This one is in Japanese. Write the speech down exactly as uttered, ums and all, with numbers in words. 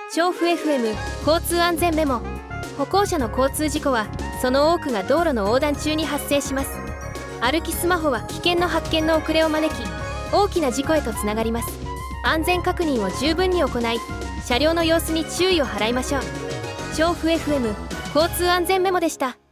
調布 エフエム 交通安全メモ。歩行者の交通事故はその多くが道路の横断中に発生します。歩きスマホは危険の発見の遅れを招き、大きな事故へとつながります。安全確認を十分に行い、車両の様子に注意を払いましょう。調布 エフエム 交通安全メモでした。